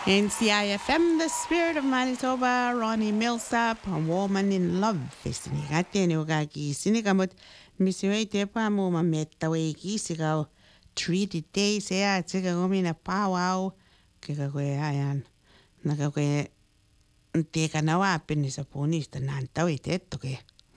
NCIFM, the spirit of Manitoba, Ronnie Millsap, a woman in love. Sinigate ni ugagi sinigamot misiway tepa mo mametaway kisigaw 3 days ya tiga gumina powwow kikakwe ayan nakakwe teka nawapin sa punis tanantaway teto ke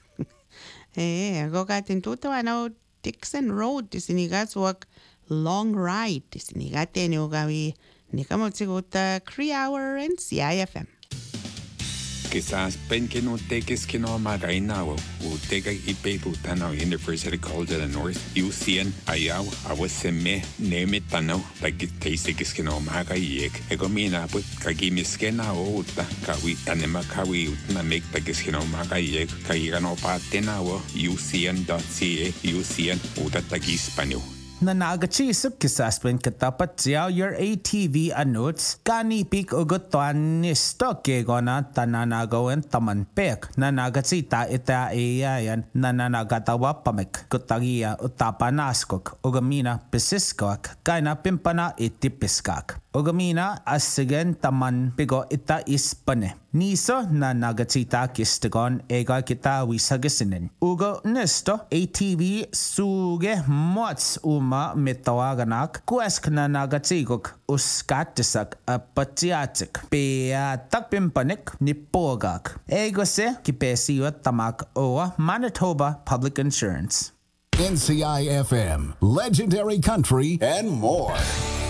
ako katin tutawa na Dixon Road sinigaswak long ride sinigate ni ugawi ni kamotiguta 3 hour and CIFM. Quizás pen que no te que es que no magaina o te que ipe putana University College of the North UCN ayaw awase me neme tanaw like te se que es que no maga yek egomina put kagi miskena o ta kawi tanema kawi na make ta que es que no maga yek kagi no patena o ucn.ca UCN uta tagi Spanish na nagachisip kisaspen katapat siya your ATV anots kani pik ugutuan ni stoke gona tananagawen tamanpek na nagacita ita iyayan na nanagatawa pamek kutagiya utapanaskok ugamina pisiskok kaina pimpana itipiskak ugamina asigen taman pigo ita ispane niso na nagacita kistegon ega kita wisagisinin ugo nesto ATV suge mots uma mitawaganak kuesk na nagacigok uskatisak apatiatik pea takpimpanik nipogak ego se kipesiwa tamak owa Manitoba Public Insurance NCIFM, Legendary Country, and more.